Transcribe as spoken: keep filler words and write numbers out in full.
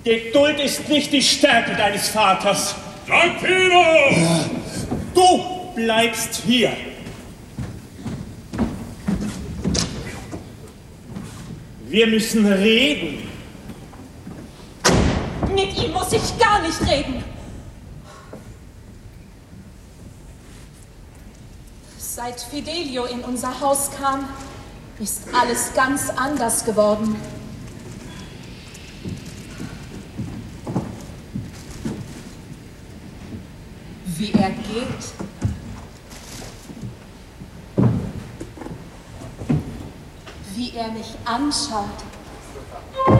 Geduld ist nicht die Stärke deines Vaters. Tranquilo! Du bleibst hier. Wir müssen reden. Mit ihm muss ich gar nicht reden. Seit Fidelio in unser Haus kam, ist alles ganz anders geworden. Wie er geht, wie er mich anschaut.